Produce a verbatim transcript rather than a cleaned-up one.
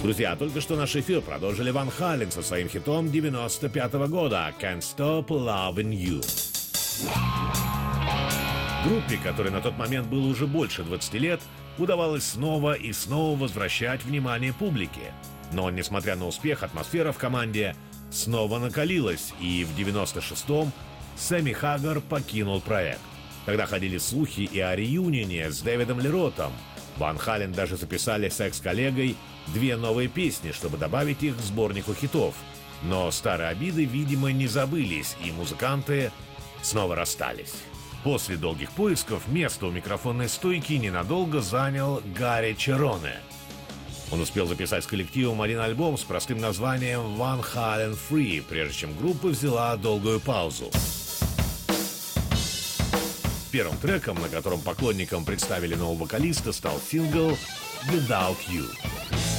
Друзья, только что наш эфир продолжили Ван Хален со своим хитом девяносто пятого года «Can't Stop Loving You». Группе, которой на тот момент было уже больше двадцати лет, удавалось снова и снова возвращать внимание публики. Но, несмотря на успех, атмосфера в команде снова накалилась, и в девяносто шестом Сэмми Хаггар покинул проект. Тогда ходили слухи и о реюнионе с Дэвидом Ли Ротом. Ван Хален даже записали с экс-коллегой две новые песни, чтобы добавить их к сборнику хитов. Но старые обиды, видимо, не забылись, и музыканты снова расстались. После долгих поисков место у микрофонной стойки ненадолго занял Гарри Чероне. Он успел записать с коллективом один альбом с простым названием «Ван Хален Free», прежде чем группа взяла долгую паузу. Первым треком, на котором поклонникам представили нового вокалиста, стал сингл «Without You».